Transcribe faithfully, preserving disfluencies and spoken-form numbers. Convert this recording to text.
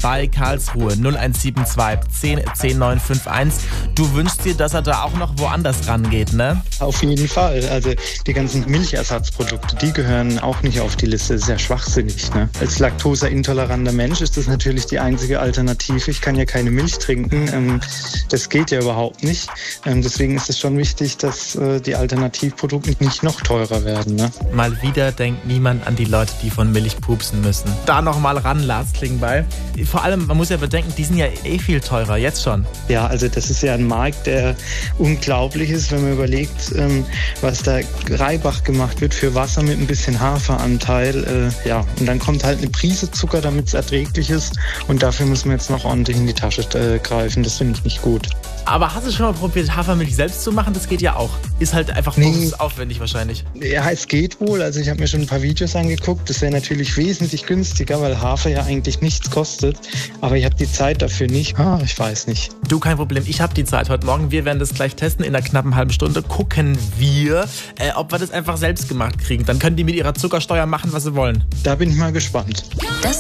bei Karlsruhe. null eins sieben zwei zehn zehn neun fünf eins. Du wünschst dir, dass er da auch noch woanders rangeht, ne? Auf jeden Fall. Also die ganzen Milchersatzprodukte, die gehören auch nicht auf die Liste. Das ist ja schwachsinnig, ne? Als laktoseintoleranter Mensch ist das natürlich die einzige Alternative. Ich kann ja keine Milch trinken. Ähm, das geht ja überhaupt nicht. Ähm, deswegen ist es schon wichtig, dass äh, die Alternativprodukte nicht noch teurer werden, ne? Mal wieder denkt niemand an die Leute, die von Milch pupsen müssen. Da noch mal ran, Lars Klingbeil. Vor allem, man muss ja bedenken, die sind ja eh viel teurer, jetzt schon. Ja, also das ist ja ein Markt, der unglaublich ist, wenn man überlegt, ähm, was da Reibach gemacht wird für Wasser mit ein bisschen Haferanteil. Äh, ja, und dann kommt halt eine Prise Zucker, damit es erträglich ist. Und dafür muss man jetzt noch ordentlich in die Tasche äh, greifen. Das finde ich nicht gut. Aber hast du schon mal probiert, Hafermilch selbst zu machen? Das geht ja auch. Ist halt einfach Nee. aufwendig wahrscheinlich. Ja, es geht wohl. Also ich habe mir schon ein paar Videos angeguckt. Das wäre natürlich wesentlich günstiger, weil Hafer ja eigentlich nichts kostet. Aber ich habe die Zeit dafür nicht. Ah, ich weiß nicht. Du, kein Problem. Ich habe die Zeit heute Morgen. Wir werden das gleich testen. In einer knappen halben Stunde gucken wir, äh, ob wir das einfach selbst gemacht kriegen. Dann können die mit ihrer Zuckersteuer machen, was sie wollen. Da bin ich mal gespannt. Das